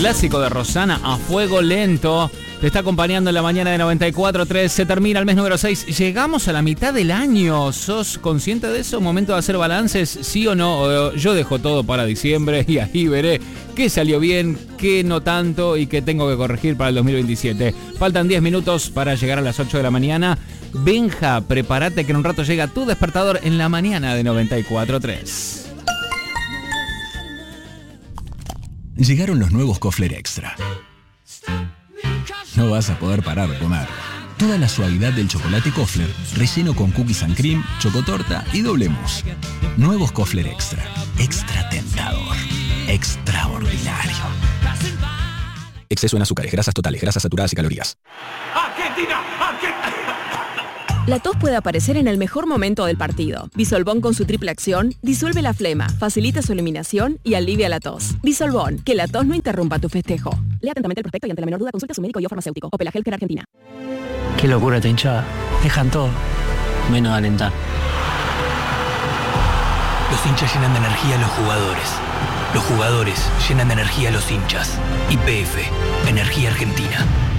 clásico de Rosana, A Fuego Lento. Te está acompañando en la mañana de 94.3. Se termina el mes número 6. Llegamos a la mitad del año. ¿Sos consciente de eso? ¿Momento de hacer balances? ¿Sí o no? Yo dejo todo para diciembre y ahí veré qué salió bien, qué no tanto y qué tengo que corregir para el 2027. Faltan 10 minutos para llegar a las 8 de la mañana. Benja, prepárate que en un rato llega tu despertador en la mañana de 94.3. Llegaron los nuevos Kofler Extra. No vas a poder parar de comer. Toda la suavidad del chocolate Kofler, relleno con cookies and cream, chocotorta y doble mousse. Nuevos Kofler Extra. Extra tentador. Extraordinario. Exceso en azúcares, grasas totales, grasas saturadas y calorías. ¡Argentina! La tos puede aparecer en el mejor momento del partido. Bisolbón con su triple acción disuelve la flema, facilita su eliminación y alivia la tos. Bisolbón, que la tos no interrumpa tu festejo. Lea atentamente el prospecto y ante la menor duda consulte a su médico y o farmacéutico. Opel Healthcare Argentina. Qué locura esta hinchada. Dejan todo, menos de alentar. Los hinchas llenan de energía a los jugadores. Los jugadores llenan de energía a los hinchas. YPF, Energía Argentina.